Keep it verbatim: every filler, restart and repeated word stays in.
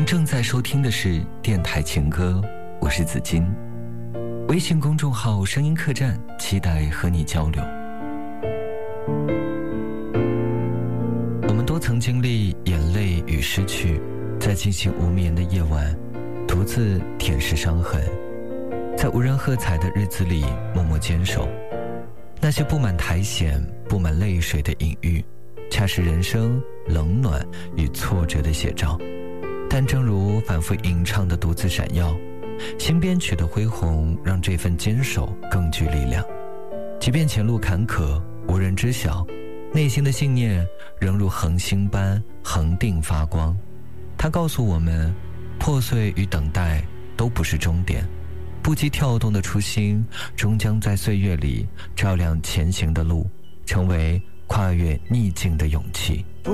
正在收听的是电台情歌，我是子金。微信公众号声音客栈，期待和你交流。我们都曾经历眼泪与失去，在进行无眠的夜晚，独自舔舐伤痕，在无人喝彩的日子里默默坚守。那些布满苔藓、布满泪水的隐喻，恰是人生冷暖与挫折的写照。但正如反复吟唱的独自闪耀，新编曲的恢宏让这份坚守更具力量。即便前路坎坷无人知晓，内心的信念仍如恒星般恒定发光。它告诉我们，破碎与等待都不是终点，不羁跳动的初心终将在岁月里照亮前行的路，成为跨越逆境的勇气。 不